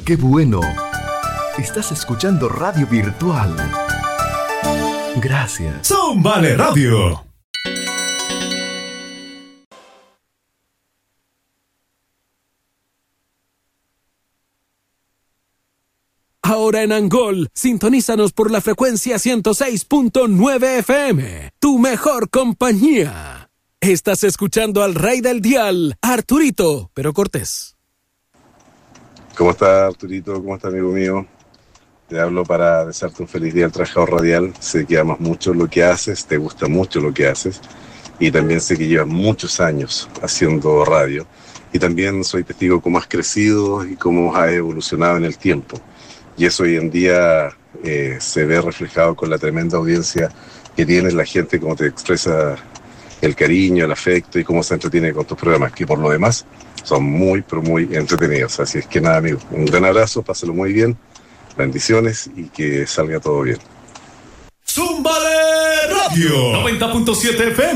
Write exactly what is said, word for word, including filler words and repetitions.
¡Qué bueno! Estás escuchando Radio Virtual. Gracias. Zómbale Radio. Ahora en Angol, sintonízanos por la frecuencia ciento seis punto nueve F M, tu mejor compañía. Estás escuchando al rey del dial, Arturito, pero Cortés. ¿Cómo está, Arturito? ¿Cómo está, amigo mío? Te hablo para desearte un feliz día al trabajador radial. Sé que amas mucho lo que haces, te gusta mucho lo que haces, y también sé que llevas muchos años haciendo radio, y también soy testigo de cómo has crecido y cómo has evolucionado en el tiempo. Y eso hoy en día eh, se ve reflejado con la tremenda audiencia que tienes, la gente, cómo te expresa el cariño, el afecto y cómo se entretiene con tus programas, que por lo demás son muy, pero muy entretenidos. Así es que nada, amigo, un gran abrazo, pásalo muy bien, bendiciones y que salga todo bien. Zómbale Radio noventa punto siete F M.